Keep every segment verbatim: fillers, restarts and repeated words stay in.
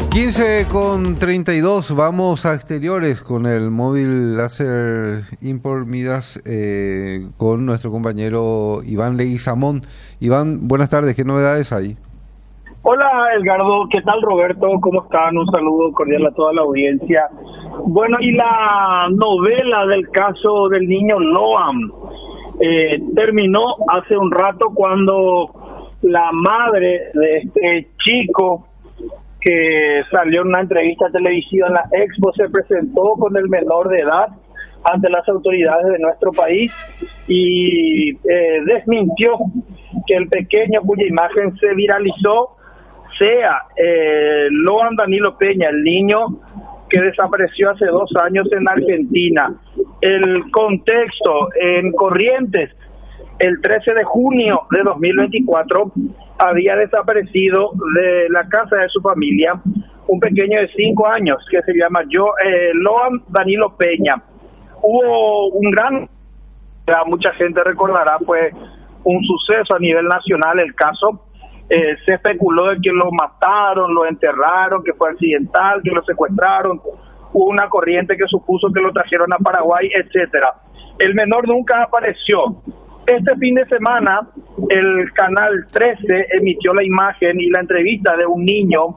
quince con treinta y dos, vamos a exteriores con el móvil láser Import Midas eh, con nuestro compañero Iván Leguizamón. Iván, buenas tardes, ¿qué novedades hay? Hola Edgardo, ¿qué tal Roberto? ¿Cómo están? Un saludo cordial a toda la audiencia. Bueno, y la novela del caso del niño Loan eh, terminó hace un rato cuando la madre de este chico que salió en una entrevista televisiva en la Expo se presentó con el menor de edad ante las autoridades de nuestro país y eh, desmintió que el pequeño cuya imagen se viralizó sea eh, Loan Danilo Peña, el niño que desapareció hace dos años en Argentina. El contexto: en Corrientes, el trece de junio de dos mil veinticuatro, había desaparecido de la casa de su familia un pequeño de cinco años que se llama yo, eh, Loan Danilo Peña. Hubo un gran, mucha gente recordará, fue un suceso a nivel nacional el caso. Eh, se especuló de que lo mataron, lo enterraron, que fue accidental, que lo secuestraron. Hubo una corriente que supuso que lo trajeron a Paraguay, etcétera. El menor nunca apareció. Este fin de semana, el Canal trece emitió la imagen y la entrevista de un niño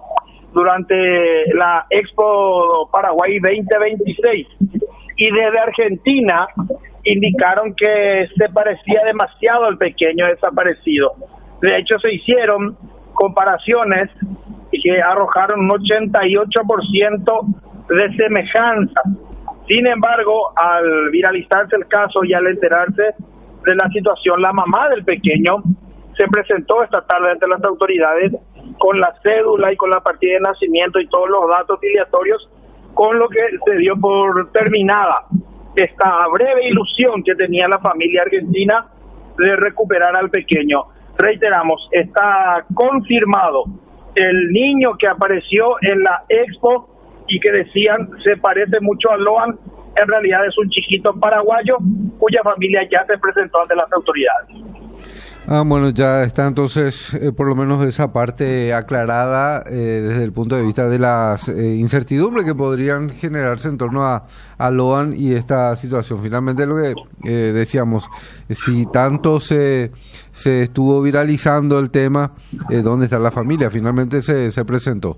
durante la Expo Paraguay veinte veintiséis. Y desde Argentina indicaron que se parecía demasiado al pequeño desaparecido. De hecho, se hicieron comparaciones que arrojaron un ochenta y ocho por ciento de semejanza. Sin embargo, al viralizarse el caso y al enterarse de la situación, la mamá del pequeño se presentó esta tarde ante las autoridades con la cédula y con la partida de nacimiento y todos los datos filiatorios, con lo que se dio por terminada esta breve ilusión que tenía la familia argentina de recuperar al pequeño. Reiteramos, está confirmado el niño que apareció en la Expo y que decían se parece mucho a Loan. En realidad es un chiquito paraguayo cuya familia ya se presentó ante las autoridades. Ah, bueno, ya está entonces eh, por lo menos esa parte aclarada eh, desde el punto de vista de las eh, incertidumbres que podrían generarse en torno a, a Loan y esta situación. Finalmente lo que eh, decíamos, si tanto se, se estuvo viralizando el tema, eh, ¿dónde está la familia? Finalmente se, se presentó.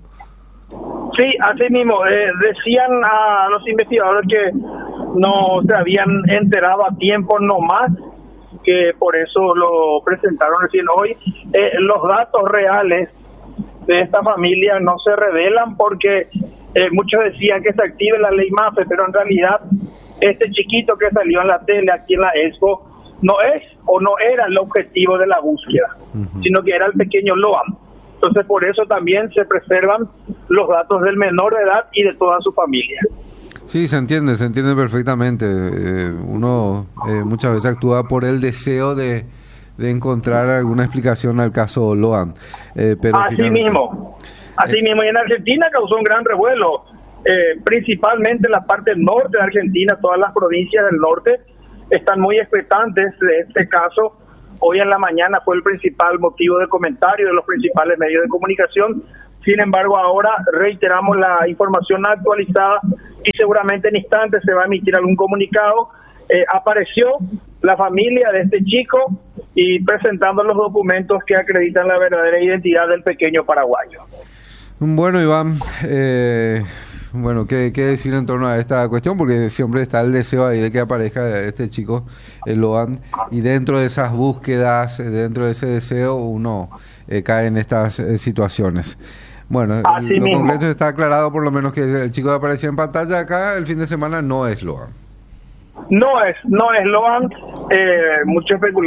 Sí, así mismo, eh, decían a los investigadores que no se habían enterado a tiempo nomás, que por eso lo presentaron recién hoy. Eh, los datos reales de esta familia no se revelan porque eh, muchos decían que se active la ley MAFE, pero en realidad este chiquito que salió en la tele aquí en la Expo no es o no era el objetivo de la búsqueda, uh-huh. sino que era el pequeño Loan. Entonces por eso también se preservan los datos del menor de edad y de toda su familia. Sí, se entiende, se entiende perfectamente. Eh, uno eh, muchas veces actúa por el deseo de, de encontrar alguna explicación al caso Loan. Eh, pero así finalmente... mismo, así eh... mismo. Y en Argentina causó un gran revuelo, eh, principalmente en la parte norte de Argentina. Todas las provincias del norte están muy expectantes de este caso. Hoy en la mañana fue el principal motivo de comentario de los principales medios de comunicación. Sin embargo, ahora reiteramos la información actualizada y seguramente en instantes se va a emitir algún comunicado. Eh, apareció la familia de este chico y presentando los documentos que acreditan la verdadera identidad del pequeño paraguayo. Bueno, Iván, eh, bueno, ¿qué, qué decir en torno a esta cuestión? Porque siempre está el deseo ahí de que aparezca este chico, el Loan, y dentro de esas búsquedas, dentro de ese deseo, uno eh, cae en estas eh, situaciones. Bueno, así lo mismo. concreto está aclarado por lo menos que el chico que aparecía en pantalla acá el fin de semana no es Loan. No es, no es Loan, eh, mucho especulado.